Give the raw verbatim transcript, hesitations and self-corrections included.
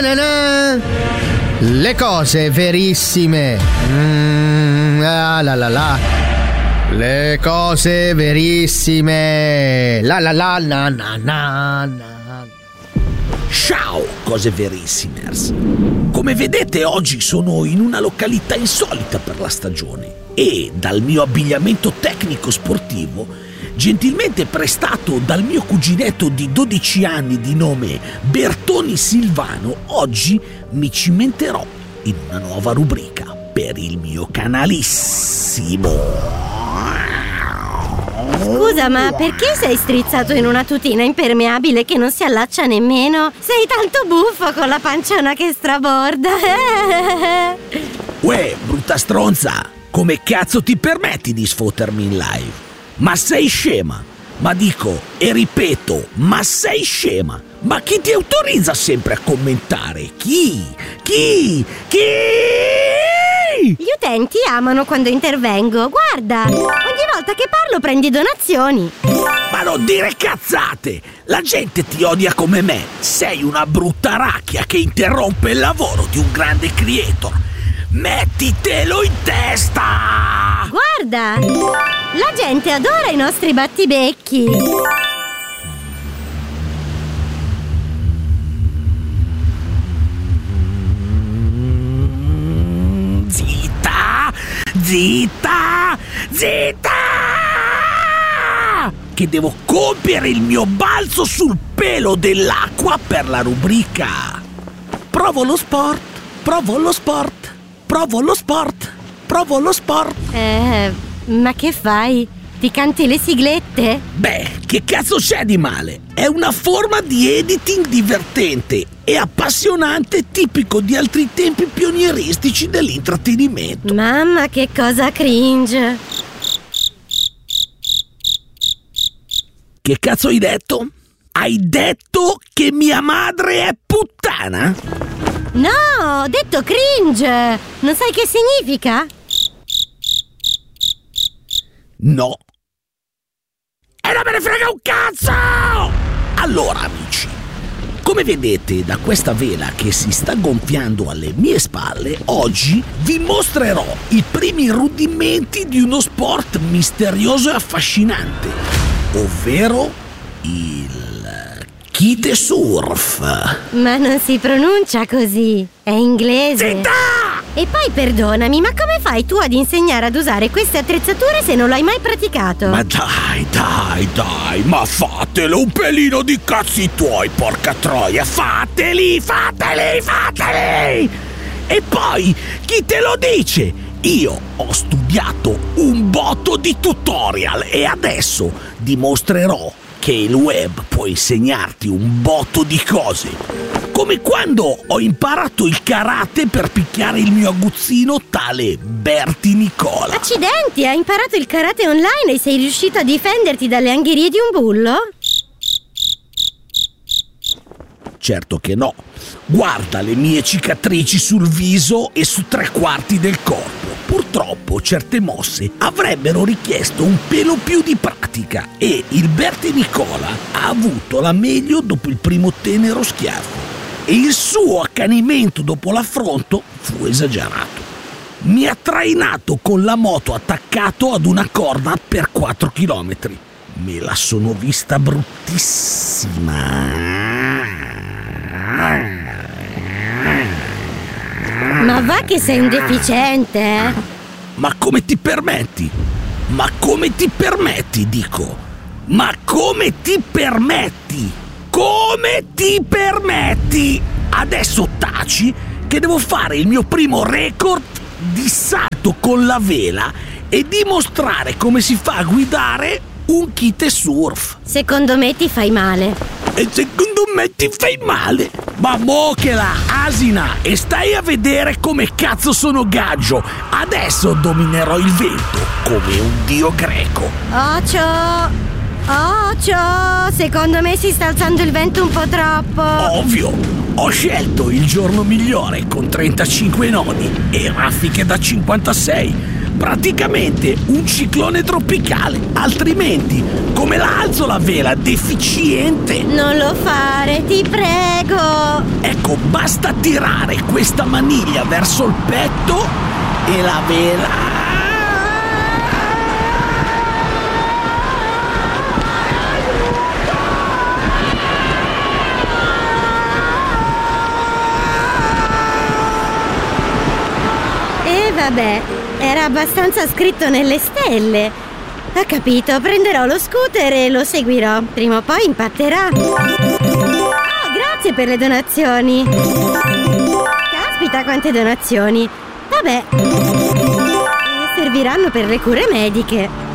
Ta-na-na. Le cose verissime. Mm, la la la la. Le cose verissime. La la la na na na na. Ciao, cose verissimers. Come vedete, oggi sono in una località insolita per la stagione e dal mio abbigliamento tecnico sportivo, gentilmente prestato dal mio cuginetto di dodici anni di nome Bertoni Silvano, oggi mi cimenterò in una nuova rubrica per il mio canalissimo. Scusa, ma perché sei strizzato in una tutina impermeabile che non si allaccia nemmeno? Sei tanto buffo con la panciona che straborda. Uè, brutta stronza, come cazzo ti permetti di sfottermi in live? Ma sei scema? Ma dico e ripeto, ma sei scema? Ma chi ti autorizza sempre a commentare? Chi? Chi? Chi? Gli utenti amano quando intervengo. Guarda, ogni volta che parlo prendi donazioni. Ma non dire cazzate! La gente ti odia come me. Sei una brutta racchia che interrompe il lavoro di un grande creator. Mettitelo in testa! Guarda, la gente adora i nostri battibecchi. Zitta! Zitta! Zitta! Che devo compiere il mio balzo sul pelo dell'acqua per la rubrica. Provo lo sport, provo lo sport, provo lo sport, provo lo sport. Eh, ma che fai? Ti canti le siglette? Beh, che cazzo c'è di male? È una forma di editing divertente e appassionante, tipico di altri tempi pionieristici dell'intrattenimento. Mamma, che cosa cringe. Che cazzo hai detto? Hai detto che mia madre è puttana? No, ho detto cringe. Non sai che significa? No. E non me ne frega un cazzo! Allora, amici, come vedete da questa vela che si sta gonfiando alle mie spalle, oggi vi mostrerò i primi rudimenti di uno sport misterioso e affascinante, ovvero il kitesurf. Ma non si pronuncia così, è inglese. Zitta! E poi perdonami, ma come fai tu ad insegnare ad usare queste attrezzature se non l'hai mai praticato? Ma dai, dai, dai, ma fatelo un pelino di cazzi tuoi, porca troia, fateli, fateli, fateli! E poi, chi te lo dice? Io ho studiato un botto di tutorial e adesso dimostrerò che il web può insegnarti un botto di cose. Come quando ho imparato il karate per picchiare il mio aguzzino tale Berti Nicola. Accidenti, hai imparato il karate online e sei riuscito a difenderti dalle angherie di un bullo? Certo che no. Guarda le mie cicatrici sul viso e su tre quarti del corpo. Purtroppo certe mosse avrebbero richiesto un pelo più di pratica e il Berti Nicola ha avuto la meglio dopo il primo tenero schiaffo e il suo accanimento dopo l'affronto fu esagerato. Mi ha trainato con la moto attaccato ad una corda per quattro chilometri. Me la sono vista bruttissima. Ma va che sei un deficiente, eh? Ma come ti permetti? Ma come ti permetti, dico? Ma come ti permetti? Come ti permetti? Adesso taci che devo fare il mio primo record di salto con la vela e dimostrare come si fa a guidare un kitesurf. Secondo me ti fai male. E secondo me ti fai male. Ma mo che la asina, e stai a vedere come cazzo sono gaggio. Adesso dominerò il vento come un dio greco. Ocio! Ocio! Secondo me si sta alzando il vento un po' troppo. Ovvio, ho scelto il giorno migliore con trentacinque nodi e raffiche da cinquantasei. praticamente un ciclone tropicale. Altrimenti, come la alzo la vela deficiente? Non lo fare, ti prego! Ecco, basta tirare questa maniglia verso il petto e la vela... E vabbè, era abbastanza scritto nelle stelle. Ho capito, prenderò lo scooter e lo seguirò. Prima o poi impatterà. Oh, grazie per le donazioni. Caspita, quante donazioni. Vabbè, serviranno per le cure mediche.